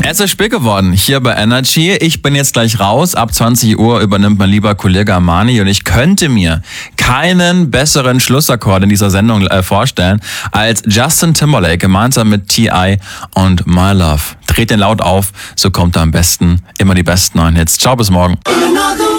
Es ist spät geworden hier bei Energy. Ich bin jetzt gleich raus. Ab 20 Uhr übernimmt mein lieber Kollege Armani und ich könnte mir keinen besseren Schlussakkord in dieser Sendung vorstellen als Justin Timberlake gemeinsam mit T.I. und My Love. Dreht den laut auf, so kommt er am besten immer die besten neuen Hits. Ciao, bis morgen.